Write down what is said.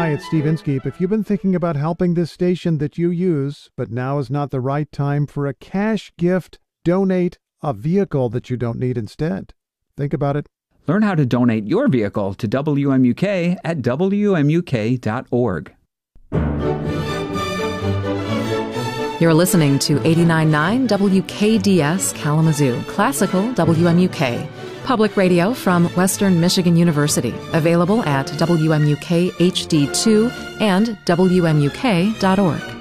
Hi, it's Steve Inskeep. If you've been thinking about helping this station that you use, but now is not the right time for a cash gift, donate a vehicle that you don't need instead. Think about it. Learn how to donate your vehicle to WMUK at WMUK.org. You're listening to 89.9 WKDS Kalamazoo, Classical WMUK. Public radio from Western Michigan University. Available at WMUK HD2 and WMUK.org.